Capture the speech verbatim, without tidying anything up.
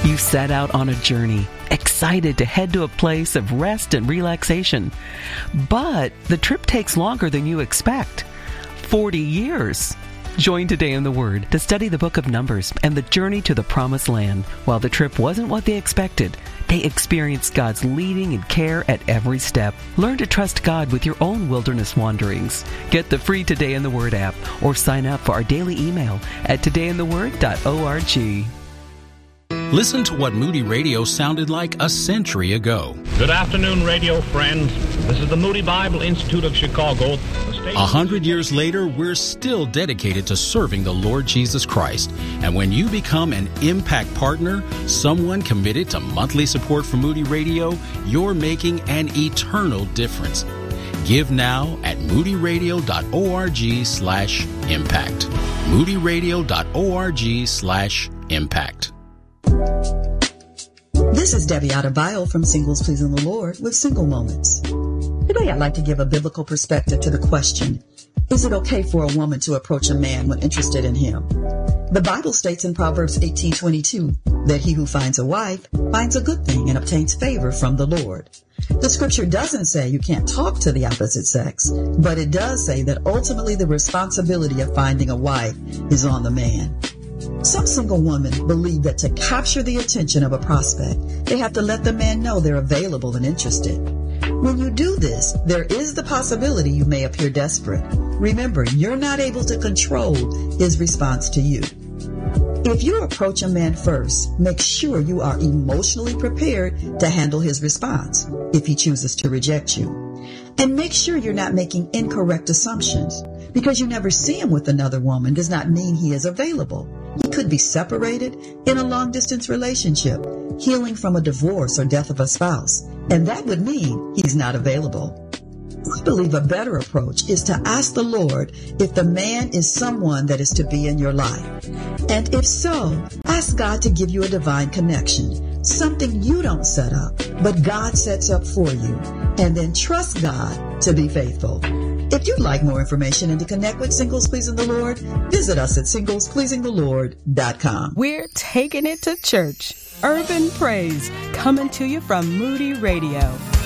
You set out on a journey, excited to head to a place of rest and relaxation. But the trip takes longer than you expect. forty years. Join Today in the Word to study the book of Numbers and the journey to the Promised Land. While the trip wasn't what they expected, they experienced God's leading and care at every step. Learn to trust God with your own wilderness wanderings. Get the free Today in the Word app or sign up for our daily email at today in the word dot org. Listen to what Moody Radio sounded like a century ago. Good afternoon, radio friends. This is the Moody Bible Institute of Chicago. A hundred years later, we're still dedicated to serving the Lord Jesus Christ. And when you become an Impact Partner, someone committed to monthly support for Moody Radio, you're making an eternal difference. Give now at moodyradio.org slash impact. moodyradio.org slash impact. This is Debbie Adebayo from Singles Pleasing the Lord with Single Moments. Today I'd like to give a biblical perspective to the question, is it okay for a woman to approach a man when interested in him? The Bible states in Proverbs eighteen twenty-two that he who finds a wife finds a good thing and obtains favor from the Lord. The scripture doesn't say you can't talk to the opposite sex, but it does say that ultimately the responsibility of finding a wife is on the man. Some single women believe that to capture the attention of a prospect, they have to let the man know they're available and interested. When you do this, there is the possibility you may appear desperate. Remember, you're not able to control his response to you. If you approach a man first, make sure you are emotionally prepared to handle his response if he chooses to reject you. And make sure you're not making incorrect assumptions. Because you never see him with another woman does not mean he is available. He could be separated in a long-distance relationship, healing from a divorce or death of a spouse, and that would mean he's not available. I believe a better approach is to ask the Lord if the man is someone that is to be in your life. And if so, ask God to give you a divine connection, something you don't set up, but God sets up for you, and then trust God to be faithful. If you'd like more information and to connect with Singles Pleasing the Lord, visit us at singles pleasing the lord dot com. We're taking it to church. Urban Praise, coming to you from Moody Radio.